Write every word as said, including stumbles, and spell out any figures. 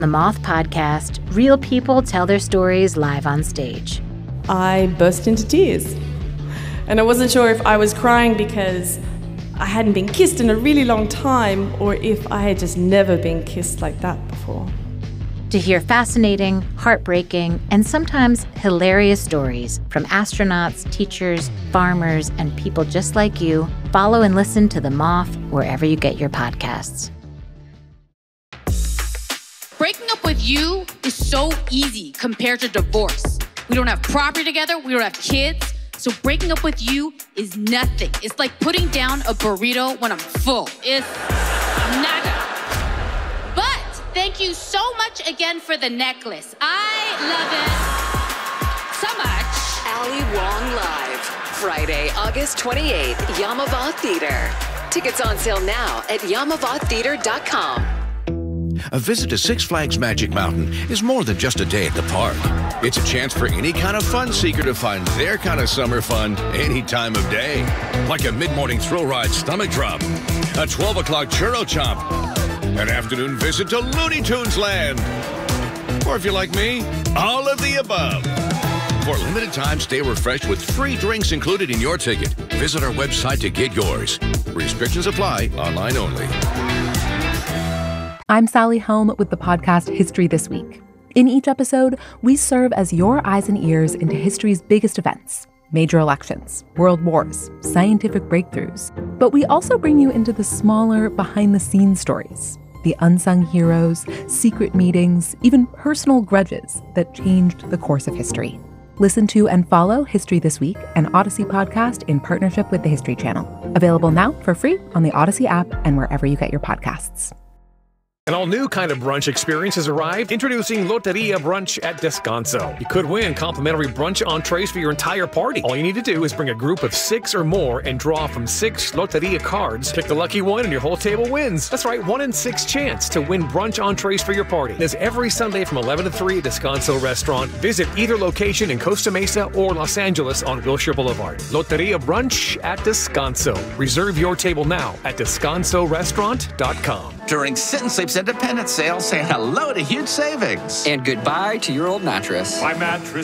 The Moth Podcast, real people tell their stories live on stage. I burst into tears. And I wasn't sure if I was crying because I hadn't been kissed in a really long time or if I had just never been kissed like that before. To hear fascinating, heartbreaking, and sometimes hilarious stories from astronauts, teachers, farmers, and people just like you, follow and listen to The Moth wherever you get your podcasts. Breaking up with you is so easy compared to divorce. We don't have property together, we don't have kids, so breaking up with you is nothing. It's like putting down a burrito when I'm full. It's nada. But thank you so much again for the necklace. I love it so much. Ali Wong Live, Friday, August twenty-eighth, Yamava Theater. Tickets on sale now at yamava theater dot com. A visit to Six Flags Magic Mountain is more than just a day at the park. It's a chance for any kind of fun seeker to find their kind of summer fun any time of day. Like a mid-morning thrill ride stomach drop, a twelve o'clock churro chomp, an afternoon visit to Looney Tunes Land. Or if you're like me, all of the above. For a limited time, stay refreshed with free drinks included in your ticket. Visit our website to get yours. Restrictions apply, online only. I'm Sally Helm with the podcast History This Week. In each episode, we serve as your eyes and ears into history's biggest events, major elections, world wars, scientific breakthroughs. But we also bring you into the smaller, behind-the-scenes stories, the unsung heroes, secret meetings, even personal grudges that changed the course of history. Listen to and follow History This Week, an Odyssey podcast in partnership with the History Channel. Available now for free on the Odyssey app and wherever you get your podcasts. An all-new kind of brunch experience has arrived. Introducing Loteria Brunch at Descanso. You could win complimentary brunch entrees for your entire party. All you need to do is bring a group of six or more and draw from six Loteria cards. Pick the lucky one and your whole table wins. That's right, one in six chance to win brunch entrees for your party. There's every Sunday from eleven to three at Descanso Restaurant. Visit either location in Costa Mesa or Los Angeles on Wilshire Boulevard. Loteria Brunch at Descanso. Reserve your table now at descanso restaurant dot com. During Sit and Sleep's Independence Sale, say hello to huge savings. And goodbye to your old mattress. My mattress